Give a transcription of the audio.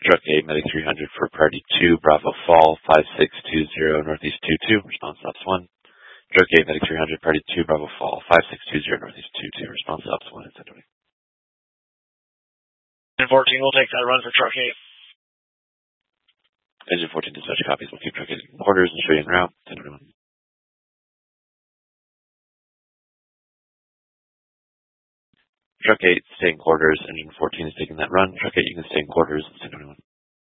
Truck 8, Medic 300 for Priority 2, Bravo Fall, 5620, Northeast 22, response Ops 1. Truck 8, Medic 300, Priority 2, Bravo Fall, 5620, Northeast 22, response Ops 1, and 1020. Engine 14 will take that run for Truck 8. Engine 14 dispatch copies. We'll keep Truck 8 in quarters and show you en route, 1021. Truck 8, stay in quarters. Engine 14 is taking that run. Truck 8, you can stay in quarters, 1021.